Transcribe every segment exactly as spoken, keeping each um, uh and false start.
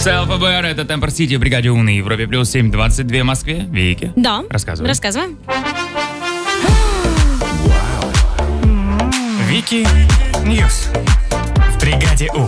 Self-Aware, это Темпер Сити в бригаде У на Европе плюс семь двадцать два в Москве. Вики. Да. Рассказывай. Рассказываем. Вики Ньюс в бригаде У.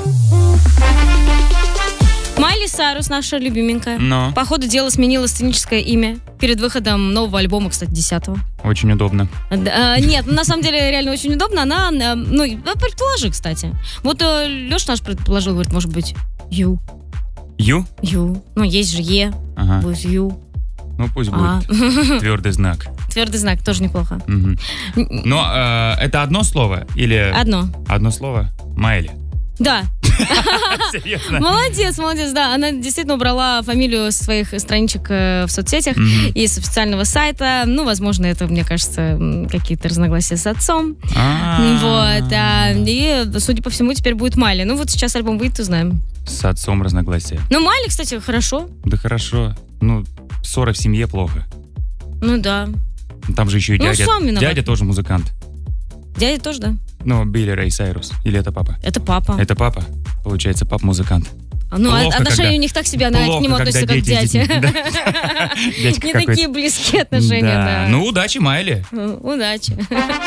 Майли Сайрус, наша любименькая. Но. По ходу дела сменила сценическое имя перед выходом нового альбома, кстати, десятого. Очень удобно. Да, нет, на самом деле реально очень удобно. Она, ну, предположи, кстати. Вот Леша наш предположил, говорит, может быть, Ю. Ю? Ю. Ну, есть же Е. Ага. Будет Ю. Ну, пусть А. будет твердый знак. Твердый знак, тоже неплохо. Угу. Но э, это одно слово или... Одно. Одно слово? Майли. Да. Серьезно? Молодец, молодец, да. Она действительно убрала фамилию с своих страничек в соцсетях mm-hmm. и с официального сайта. Ну, возможно, это, мне кажется, какие-то разногласия с отцом. А-а-а. Вот. А, и, судя по всему, теперь будет Майли. Ну, вот сейчас альбом выйдет, узнаем. С отцом разногласия. Ну, Майли, кстати, хорошо. Да хорошо. Ну, ссора в семье плохо. Ну, да. Там же еще и дядя. Ну, сам виноват. Дядя тоже музыкант. Дядя тоже, да. Ну, Билли Рэй Сайрус. Или это папа? Это папа. Это папа. Получается, пап музыкант. Ну, плохо, отношения когда... у них так себе, она плохо, к нему относится как к дяде. Не такие близкие отношения, да. Ну, удачи, Майли. Удачи.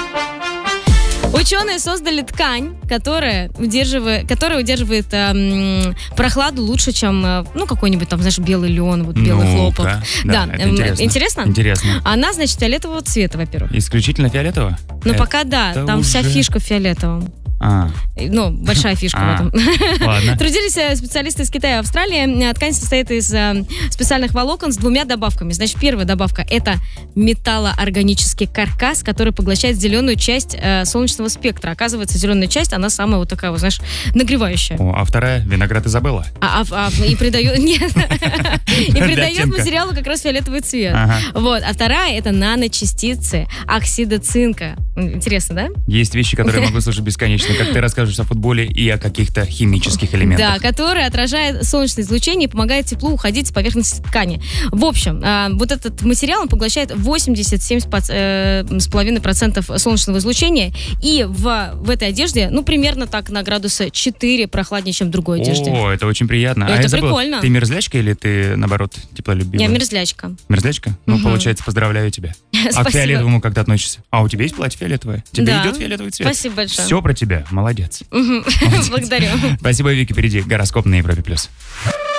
Ученые создали ткань, которая удерживает, которая удерживает эм, прохладу лучше, чем, э, ну, какой-нибудь там, знаешь, белый лен, вот белый Ну-ка. хлопок. Да, Да, это эм, интересно. Интересно? Интересно. Она, значит, фиолетового цвета, во-первых. Исключительно фиолетово? Ну, Это пока да, там уже... вся фишка в фиолетовом. А. Ну, большая фишка а, в этом. Ладно. Трудились специалисты из Китая и Австралии. Ткань состоит из э, специальных волокон с двумя добавками. Значит, первая добавка – это металлоорганический каркас, который поглощает зеленую часть э, солнечного спектра. Оказывается, зеленая часть, она самая вот такая, вот, знаешь, нагревающая. О, а вторая – виноград Изабелла. А, а, а, и придает... Нет. И придает материалу как раз фиолетовый цвет. Вот. А вторая – это наночастицы оксида цинка. Интересно, да? Есть вещи, которые я могу слушать бесконечно. Как ты расскажешь о футболе и о каких-то химических элементах. Да, который отражает солнечное излучение и помогает теплу уходить с поверхности ткани. В общем, э, вот этот материал, он поглощает восемьдесят семь с половиной процентов солнечного излучения, и в, в этой одежде, ну, примерно так на градуса четыре прохладнее, чем в другой одежде. О, это очень приятно. Это а я забыл, прикольно. Ты мерзлячка или ты, наоборот, теплолюбивая? Я мерзлячка. Мерзлячка? Ну, Угу. получается, поздравляю тебя. А к Спасибо. фиолетовому как ты относишься? А у тебя есть платье фиолетовое? Тебе Да. идет фиолетовый цвет? Спасибо большое. Все про тебя. Молодец. Мгм. Благодарю. Спасибо, Вики. Впереди гороскоп на Европе+. плюс.